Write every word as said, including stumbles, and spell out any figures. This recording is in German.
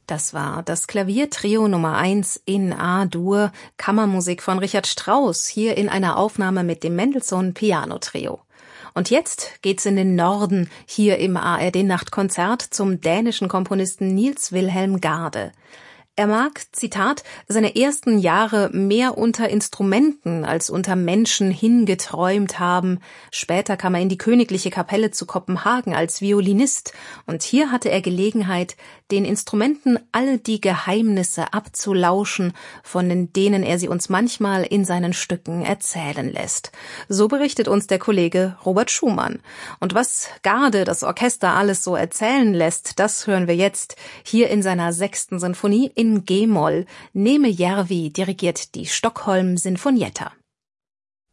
Das war das Klaviertrio Nummer eins in A-Dur, Kammermusik von Richard Strauss, hier in einer Aufnahme mit dem Mendelssohn Piano-Trio. Und jetzt geht's in den Norden, hier im A R D-Nachtkonzert zum dänischen Komponisten Niels Wilhelm Gade. Er mag, Zitat, seine ersten Jahre mehr unter Instrumenten als unter Menschen hingeträumt haben. Später kam er in die Königliche Kapelle zu Kopenhagen als Violinist und hier hatte er Gelegenheit, den Instrumenten all die Geheimnisse abzulauschen, von denen er sie uns manchmal in seinen Stücken erzählen lässt. So berichtet uns der Kollege Robert Schumann. Und was Gade das Orchester alles so erzählen lässt, das hören wir jetzt hier in seiner sechsten Sinfonie in G-Moll. Neeme Järvi dirigiert die Stockholm Sinfonietta.